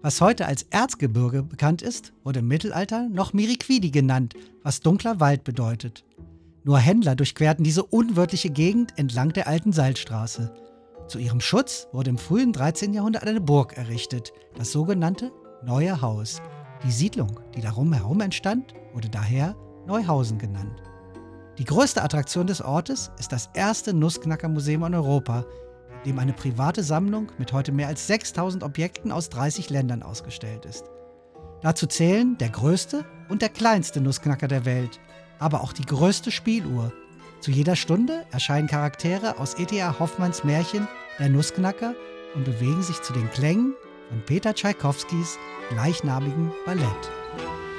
Was heute als Erzgebirge bekannt ist, wurde im Mittelalter noch Miriquidi genannt, was dunkler Wald bedeutet. Nur Händler durchquerten diese unwirtliche Gegend entlang der alten Salzstraße. Zu ihrem Schutz wurde im frühen 13. Jahrhundert eine Burg errichtet, das sogenannte Neue Haus. Die Siedlung, die darum herum entstand, wurde daher Neuhausen genannt. Die größte Attraktion des Ortes ist das erste Nussknacker-Museum in Europa, in dem eine private Sammlung mit heute mehr als 6000 Objekten aus 30 Ländern ausgestellt ist. Dazu zählen der größte und der kleinste Nussknacker der Welt, aber auch die größte Spieluhr. Zu jeder Stunde erscheinen Charaktere aus E.T.A. Hoffmanns Märchen Der Nussknacker und bewegen sich zu den Klängen von Peter Tschaikowskis gleichnamigen Ballett.